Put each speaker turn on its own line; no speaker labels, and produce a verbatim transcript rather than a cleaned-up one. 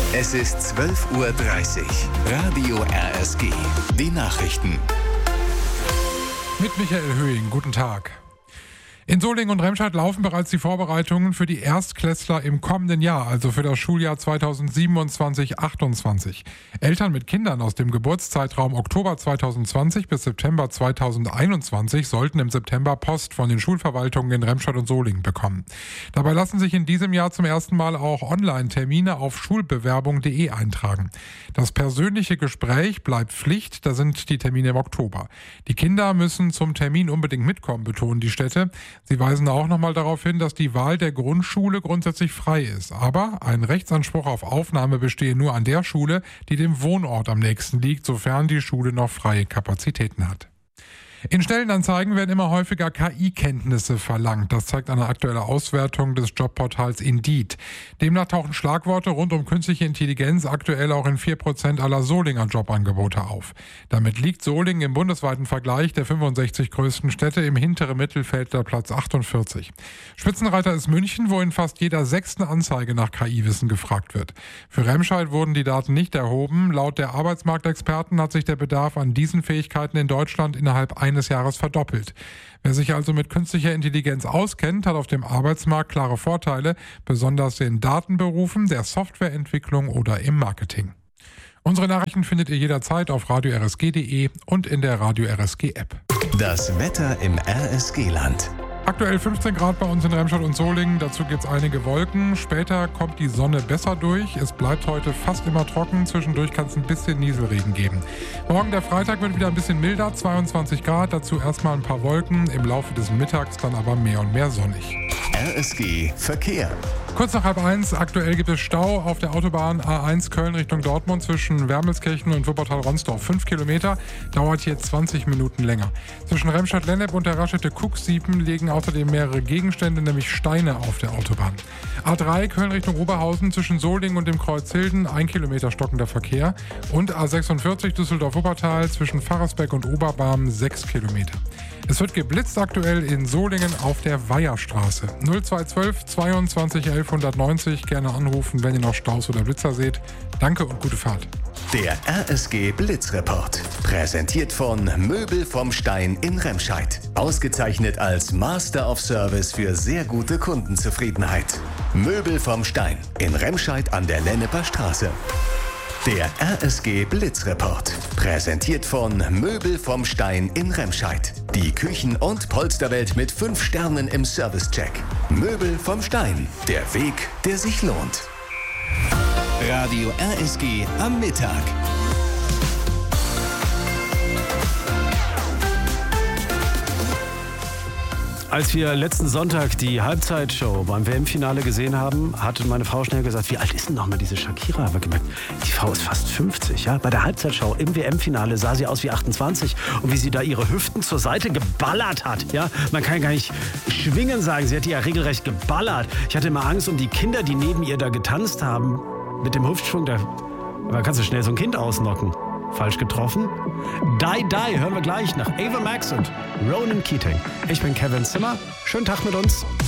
Es ist zwölf Uhr dreißig. Radio R S G. Die Nachrichten.
Mit Michael Höhing. Guten Tag. In Solingen und Remscheid laufen bereits die Vorbereitungen für die Erstklässler im kommenden Jahr, also für das Schuljahr zweitausendsiebenundzwanzig achtundzwanzig. Eltern mit Kindern aus dem Geburtszeitraum Oktober zweitausendzwanzig bis September zweitausendeinundzwanzig sollten im September Post von den Schulverwaltungen in Remscheid und Solingen bekommen. Dabei lassen sich in diesem Jahr zum ersten Mal auch Online-Termine auf schulbewerbung punkt de eintragen. Das persönliche Gespräch bleibt Pflicht, da sind die Termine im Oktober. Die Kinder müssen zum Termin unbedingt mitkommen, betonen die Städte. Sie weisen auch nochmal darauf hin, dass die Wahl der Grundschule grundsätzlich frei ist. Aber ein Rechtsanspruch auf Aufnahme bestehe nur an der Schule, die dem Wohnort am nächsten liegt, sofern die Schule noch freie Kapazitäten hat. In Stellenanzeigen werden immer häufiger K I-Kenntnisse verlangt. Das zeigt eine aktuelle Auswertung des Jobportals Indeed. Demnach tauchen Schlagworte rund um künstliche Intelligenz aktuell auch in vier Prozent aller Solinger Jobangebote auf. Damit liegt Solingen im bundesweiten Vergleich der fünfundsechzig größten Städte im hinteren Mittelfeld der Platz achtundvierzig. Spitzenreiter ist München, wo in fast jeder sechsten Anzeige nach K I-Wissen gefragt wird. Für Remscheid wurden die Daten nicht erhoben. Laut der Arbeitsmarktexperten hat sich der Bedarf an diesen Fähigkeiten in Deutschland innerhalb eines Jahres verdoppelt. Wer sich also mit künstlicher Intelligenz auskennt, hat auf dem Arbeitsmarkt klare Vorteile, besonders in Datenberufen, der Softwareentwicklung oder im Marketing. Unsere Nachrichten findet ihr jederzeit auf radio r s g punkt de und in der Radio R S G App.
Das Wetter im R S G-Land.
Aktuell fünfzehn Grad bei uns in Remscheid und Solingen, dazu gibt es einige Wolken. Später kommt die Sonne besser durch. Es bleibt heute fast immer trocken, zwischendurch kann es ein bisschen Nieselregen geben. Morgen der Freitag wird wieder ein bisschen milder, zweiundzwanzig Grad, dazu erstmal ein paar Wolken, im Laufe des Mittags dann aber mehr und mehr sonnig.
R S G Verkehr.
Kurz nach halb eins, aktuell gibt es Stau auf der Autobahn A eins Köln Richtung Dortmund zwischen Wermelskirchen und Wuppertal-Ronsdorf. Fünf Kilometer, dauert hier zwanzig Minuten länger. Zwischen Remscheid-Lennep und der Raststätte Kucksiepen liegen außerdem mehrere Gegenstände, nämlich Steine auf der Autobahn. A drei Köln Richtung Oberhausen zwischen Solingen und dem Kreuz Hilden, ein Kilometer stockender Verkehr. Und A sechsundvierzig Düsseldorf-Wuppertal zwischen Pfarrersbeck und Oberbarm, sechs Kilometer. Es wird geblitzt aktuell in Solingen auf der Weiherstraße. null zwei zwölf zweiundzwanzig elf hundertneunzig, gerne anrufen, wenn ihr noch Staus oder Blitzer seht. Danke und gute Fahrt.
Der R S G Blitzreport. Präsentiert von Möbel vom Stein in Remscheid. Ausgezeichnet als Master of Service für sehr gute Kundenzufriedenheit. Möbel vom Stein in Remscheid an der Lenneper Straße. Der R S G Blitzreport. Präsentiert von Möbel vom Stein in Remscheid. Die Küchen- und Polsterwelt mit fünf Sternen im Servicecheck. Möbel vom Stein. Der Weg, der sich lohnt. Radio R S G am Mittag.
Als wir letzten Sonntag die Halbzeitshow beim W M-Finale gesehen haben, hat meine Frau schnell gesagt, wie alt ist denn noch mal diese Shakira? Haben wir gemerkt, die Frau ist fast fünfzig. Ja? Bei der Halbzeitshow im W M-Finale sah sie aus wie achtundzwanzig. Und wie sie da ihre Hüften zur Seite geballert hat. Ja? Man kann gar nicht schwingen sagen, sie hat die ja regelrecht geballert. Ich hatte immer Angst um die Kinder, die neben ihr da getanzt haben. Mit dem Hüftschwung, da, da kannst du schnell so ein Kind ausnocken. Falsch getroffen? Die Die hören wir gleich nach Ava Max und Ronan Keating. Ich bin Kevin Zimmer. Schönen Tag mit uns.